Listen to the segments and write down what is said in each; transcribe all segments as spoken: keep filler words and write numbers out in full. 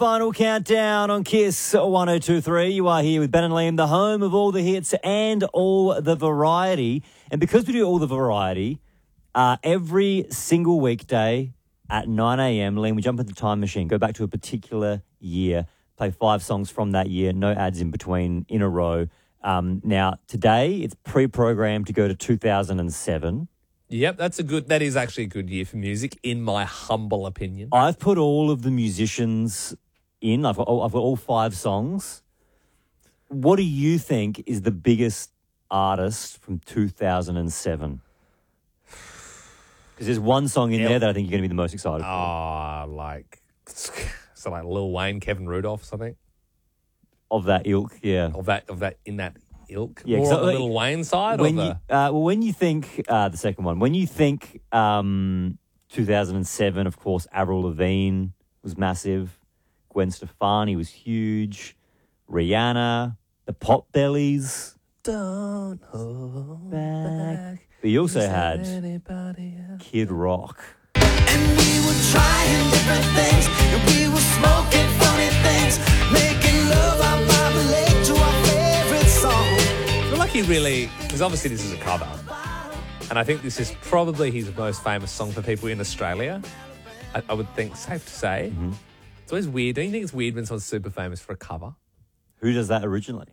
final countdown on Kiss one oh two three. You are here with Ben and Liam, the home of all the hits and all the variety. And because we do all the variety, uh, every single weekday at nine a.m, Liam, we jump into the time machine, go back to a particular year, play five songs from that year, no ads in between, in a row. Um, now, today, it's pre-programmed to go to two thousand seven. Yep, that's a good. That is actually a good year for music, in my humble opinion. I've put all of the musicians in. I've got all, I've got all five songs. What do you think is the biggest artist from two thousand seven? Because there's one song in Yep. there that I think you're going to be the most excited for. Ah, like so, like Lil Wayne, Kevin Rudolph, or something Of that ilk, yeah. of that of that in that ilk. Yeah, More 'cause on the I- Lil Wayne side, or When the you, uh, well, when you think, uh, the second one, when you think um, two thousand seven, of course, Avril Lavigne was massive. Gwen Stefani was huge. Rihanna, the Potbellies. Don't hold Back. But you also had anybody else. Kid Rock. And we were trying different things, and we were smoking funny things, making love out by the lake to our favorite song. I feel like he really, because obviously this is a cover, and I think this is probably his most famous song for people in Australia. I, I would think, safe to say. Mm-hmm. It's always weird. Don't you think it's weird when someone's super famous for a cover? Who does that originally?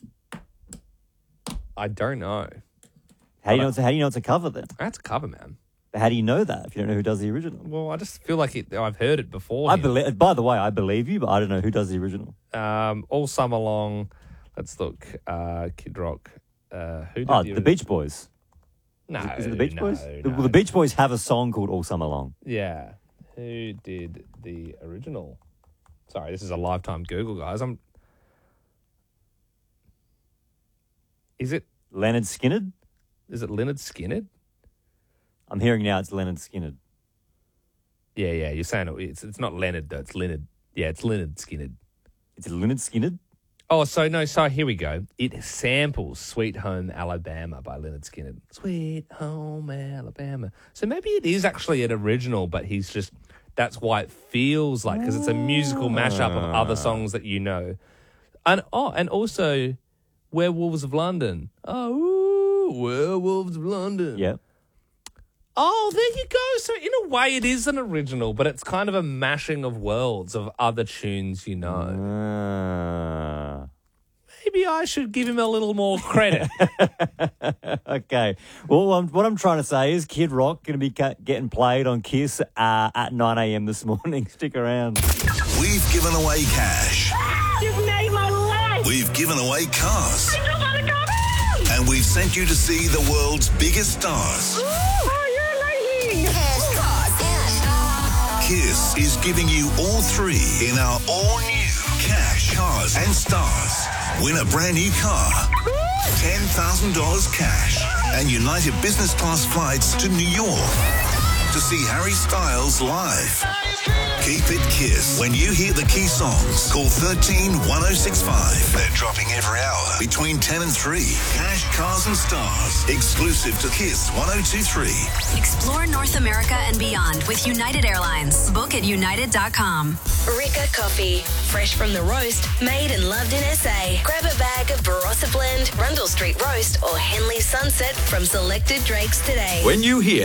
I don't know. How do you know it's a, how do you know it's a cover then? That's a cover, man. How do you know that if you don't know who does the original? Well, I just feel like it, I've heard it before. I believe. By the way, I believe you, but I don't know who does the original. Um, all summer long. Let's look. Uh, Kid Rock. Uh, who did Oh, the, the Beach Boys. No, Is it, is it the Beach no, Boys? The, no. well, the Beach Boys have a song called All Summer Long. Yeah. Who did the original? Sorry, this is a lifetime Google, guys. I'm. Is it? Leonard Skinner? Is it Leonard Skinner? I'm hearing now it's Leonard Skinner. Yeah, yeah. You're saying it, it's it's not Leonard though. It's Leonard. Yeah, it's Leonard Skinner. It's Leonard Skinner? Oh, so no. So here we go. It samples "Sweet Home Alabama" by Leonard Skinner. Sweet Home Alabama. So maybe it is actually an original, but he's just. That's why it feels like, because it's a musical mashup of other songs that you know. And oh, and also Werewolves of London. Oh, ooh, Werewolves of London. Yeah. Oh, there you go. So in a way it is an original, but it's kind of a mashing of worlds of other tunes you know. Uh, Maybe I should give him a little more credit. okay. Well, um, what I'm trying to say is Kid Rock going to be ca- getting played on Kiss uh, at nine a.m. this morning. Stick around. We've given away cash. You've made my life. We've given away cars. I just want to come in. And we've sent you to see the world's biggest stars. Oh, you're lightning. Kiss is giving you all three in our all-new Cash, Cars and Stars. Win a brand new car, ten thousand dollars cash, and United Business Class flights to New York to see Harry Styles live. Keep it Kiss. When you hear the key songs, call thirteen one oh six five. They're dropping every hour between ten and three. Cash, Cars and Stars. Exclusive to Kiss one oh two three. Explore North America and beyond with United Airlines. Book at united dot com. Rika Coffee. Fresh from the roast, made and loved in S A. Grab a bag of Barossa Blend, Rundle Street Roast, or Henley Sunset from selected drakes today. When you hear